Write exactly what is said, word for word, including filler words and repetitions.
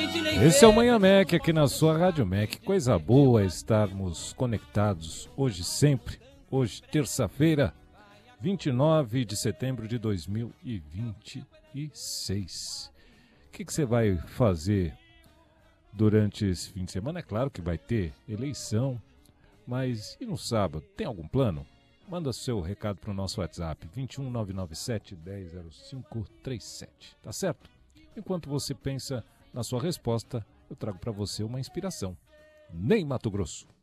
Esse é o Manhã Mac aqui na sua Rádio Mac. Coisa boa estarmos conectados hoje sempre. Hoje, terça-feira, vinte e nove de setembro de dois mil e vinte e seis. O que, que você vai fazer durante esse fim de semana? É claro que vai ter eleição, mas e no sábado? Tem algum plano? Manda seu recado para o nosso WhatsApp, vinte e um, nove nove sete, dez, zero cinco três sete, tá certo? Enquanto você pensa na sua resposta, eu trago para você uma inspiração. Ney Matogrosso.